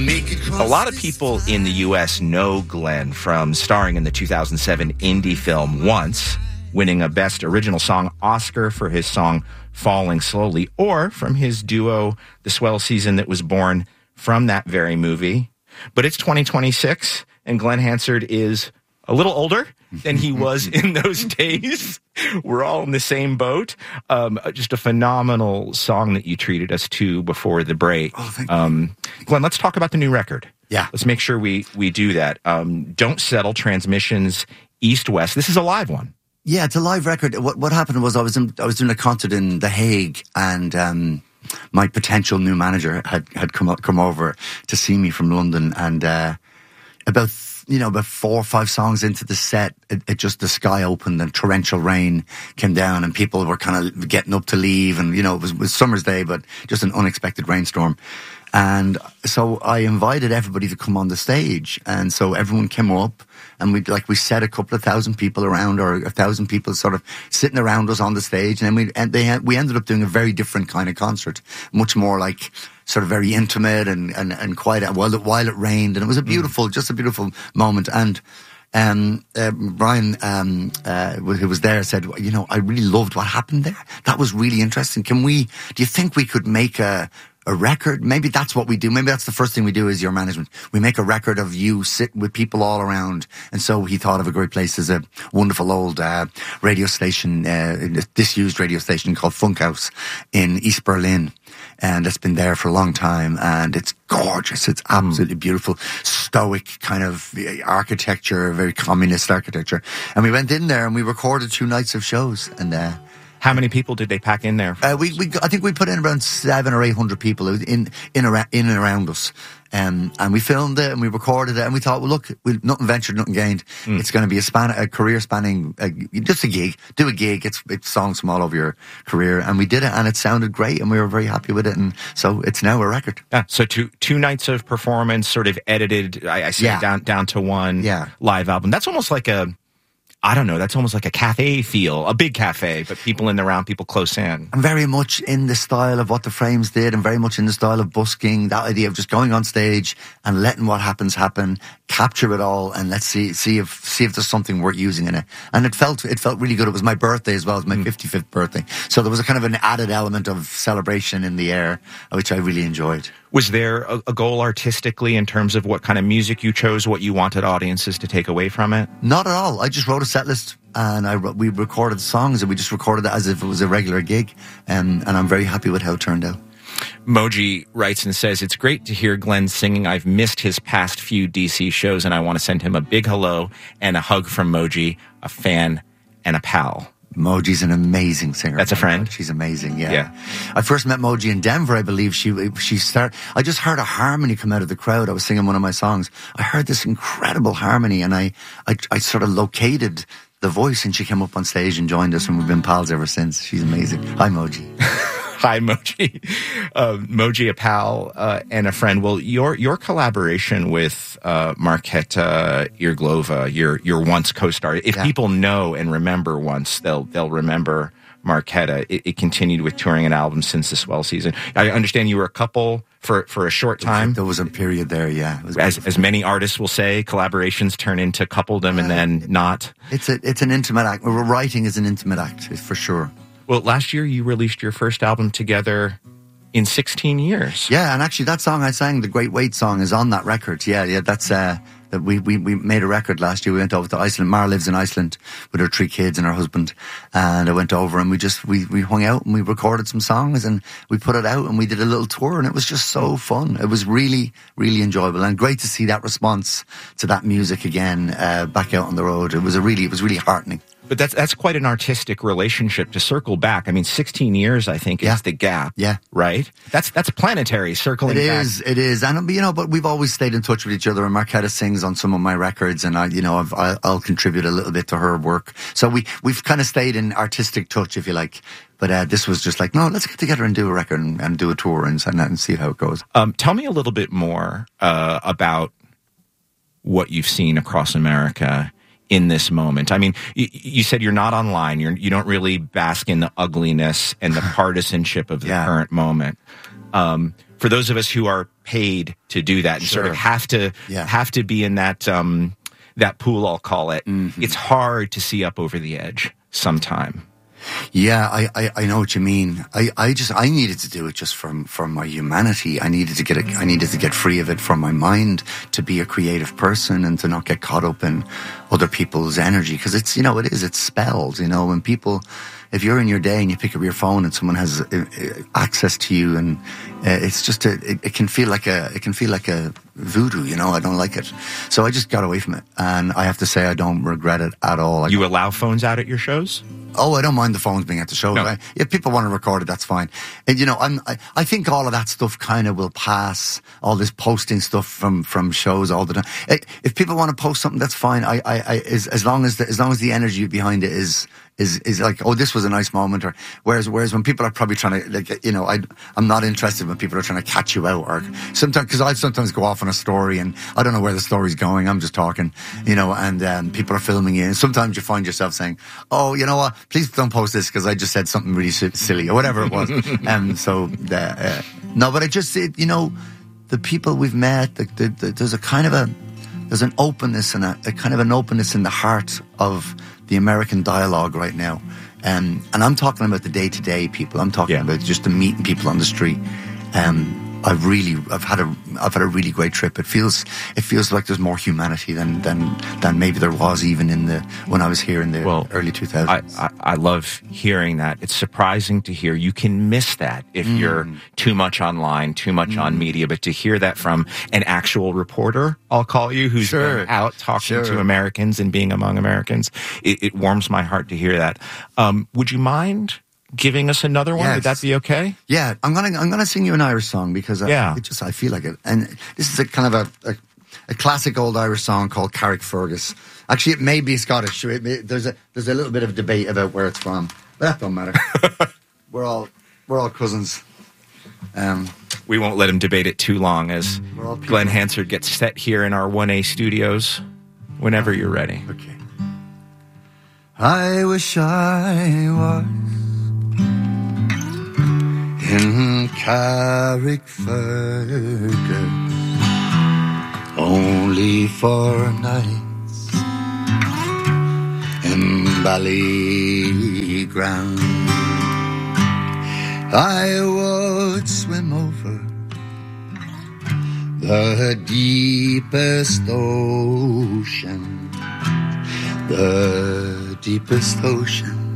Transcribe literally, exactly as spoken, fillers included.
A lot of people in the U S know Glenn from starring in the two thousand seven indie film Once, winning a Best Original Song Oscar for his song Falling Slowly, or from his duo The Swell Season that was born from that very movie. But it's twenty twenty-six, and Glenn Hansard is a little older than he was in those days. We're all in the same boat. Um, just a phenomenal song that you treated us to before the break. Oh, thank um, you. Glenn, let's talk about the new record. Yeah. Let's make sure we, we do that. Um, Don't Settle, Transmissions, East West. This is a live one. Yeah, it's a live record. What what happened was I was in, I was doing a concert in The Hague, and um, my potential new manager had, had come up, come over to see me from London, and uh, about you know about four or five songs into the set, it, it just the sky opened and torrential rain came down, and people were kind of getting up to leave, and you know it was, it was summer's day, but just an unexpected rainstorm. And so I invited everybody to come on the stage, and so everyone came up, and we like we set a couple of thousand people around, or a thousand people sort of sitting around us on the stage, and then we and they had, we ended up doing a very different kind of concert, much more like sort of very intimate and and and quiet while it while it rained, and it was a beautiful, mm. just a beautiful moment. And um, uh, Brian, um, uh, who was there, said, you know, I really loved what happened there. That was really interesting. Can we? Do you think we could make a A record? Maybe that's what we do. Maybe that's the first thing we do as your management. We make a record of you sitting with people all around. And so he thought of a great place as a wonderful old uh, radio station, uh, disused radio station called Funkhaus in East Berlin. And it's been there for a long time. And it's gorgeous. It's absolutely beautiful. Stoic kind of architecture, very communist architecture. And we went in there and we recorded two nights of shows. And uh How many people did they pack in there? Uh, we, we, I think we put in around seven or eight hundred people in, in, around, in and around us. Um, and we filmed it and we recorded it, and we thought, well, look, we'll, nothing ventured, nothing gained. Mm. It's going to be a span, a career spanning, uh, just a gig. Do a gig. It's, it's songs from all over your career. And we did it, and it sounded great, and we were very happy with it. And so it's now a record. Yeah. So two, two nights of performance, sort of edited, I, I see yeah. down, down to one yeah. live album. That's almost like a, I don't know, that's almost like a cafe feel, a big cafe, but people in the round, people close in. And very much in the style of what the Frames did, and very much in the style of busking, that idea of just going on stage and letting what happens happen, capture it all, and let's see see if see if there's something worth using in it. And it felt it felt really good. It was my birthday as well. It was my mm. fifty-fifth birthday. So there was a kind of an added element of celebration in the air, which I really enjoyed. Was there a, a goal artistically in terms of what kind of music you chose, what you wanted audiences to take away from it? Not at all. I just wrote a set list, and I we recorded songs, and we just recorded it as if it was a regular gig, and, and I'm very happy with how it turned out. Moji writes and says, it's great to hear Glenn singing. I've missed his past few D C shows, and I want to send him a big hello and a hug from Moji, a fan and a pal. Moji's an amazing singer. That's a friend. She's amazing. Yeah. yeah. I first met Moji in Denver, I believe. She she started. I just heard a harmony come out of the crowd. I was singing one of my songs. I heard this incredible harmony, and I I, I sort of located the voice, and she came up on stage and joined us, and we've been pals ever since. She's amazing. Hi, Moji. Hi, Moji. Uh, Moji, a pal uh, and a friend. Well, your your collaboration with uh, Markéta Irglova, your your Once co-star. If yeah. people know and remember Once, they'll they'll remember Markéta. It, it continued with touring an album since the Swell Season. I understand you were a couple for for a short time. There was a period there, yeah. As as many artists will say, collaborations turn into coupledom uh, and then not. It's a it's an intimate act. Writing is an intimate act, for sure. Well, last year you released your first album together in sixteen years. Yeah, and actually that song I sang, the Great Wait song, is on that record. Yeah, yeah, that's uh, that we, we we made a record last year. We went over to Iceland. Mara lives in Iceland with her three kids and her husband, and I went over and we just we we hung out and we recorded some songs and we put it out and we did a little tour, and it was just so fun. It was really really enjoyable and great to see that response to that music again uh, back out on the road. It was a really it was really heartening. But that's that's quite an artistic relationship to circle back. I mean, sixteen years, I think, is yeah. the gap. Yeah. Right? That's that's planetary, circling it back. It is, it is. And, you know, but we've always stayed in touch with each other. And Markéta sings on some of my records, and, I, you know, I've, I'll contribute a little bit to her work. So we, we've kind of stayed in artistic touch, if you like. But uh, this was just like, no, let's get together and do a record and, and do a tour and, and see how it goes. Um, tell me a little bit more uh, about what you've seen across America in this moment. I mean, you, you said you're not online. You're, you don't really bask in the ugliness and the partisanship of the yeah. current moment. Um, for those of us who are paid to do that and Sure. sort of have to Yeah. have to be in that um, that pool, I'll call it. Mm-hmm. It's hard to see up over the edge sometime. Yeah, I, I, I know what you mean. I, I just I needed to do it just from from my humanity. I needed to get it, I needed to get free of it from my mind, to be a creative person and to not get caught up in other people's energy, because it's, you know, it is it's spells. You know, when people, if you're in your day and you pick up your phone and someone has uh, access to you, and uh, it's just a, it, it can feel like a it can feel like a voodoo. You know, I don't like it, so I just got away from it, and I have to say I don't regret it at all. I You allow phones out at your shows? Oh, I don't mind the phones being at the show. No. Right? If people want to record it, that's fine. And, you know, I'm, I, I think all of that stuff kind of will pass. All this posting stuff from, from shows all the time. Eh, If people want to post something, that's fine. I, I, I as, as long as the, as long as the energy behind it is, is, is like, oh, this was a nice moment. Or whereas, whereas when people are probably trying to, like, you know, I, I'm not interested when people are trying to catch you out, or sometimes, because I sometimes go off on a story and I don't know where the story's going. I'm just talking, you know, and um, people are filming you. And sometimes you find yourself saying, oh, you know what? Please don't post this because I just said something really si- silly or whatever it was. um, so, uh, uh, no, but I just, it, you know, the people we've met, the, the, the, there's a kind of a, there's an openness and a, a kind of an openness in the heart of the American dialogue right now. Um, and I'm talking about the day-to-day people. I'm talking Yeah. about just the meeting people on the street. Um, I've really, I've had a, I've had a really great trip. It feels, it feels like there's more humanity than, than, than maybe there was even in the, when I was here in the Well, early two thousands. I, I, I love hearing that. It's surprising to hear. You can miss that if you're too much online, too much on media, but to hear that from an actual reporter, I'll call you, who's Sure. been out talking Sure. to Americans and being among Americans, it, it warms my heart to hear that. Um, would you mind giving us another one? Yes. Would that be okay? Yeah, I'm gonna I'm gonna sing you an Irish song because I, Yeah. it just I feel like it. And this is a kind of a, a, a classic old Irish song called Carrick Fergus. Actually, it may be Scottish. It may, there's a there's a little bit of debate about where it's from, but that don't matter. we're all we're all cousins. Um, We won't let him debate it too long as We're all people. Glenn Hansard gets set here in our one A studios whenever you're ready. okay. I wish I was in Carrickfergus only for nights in Ballyground. I would swim over the deepest ocean, the deepest ocean,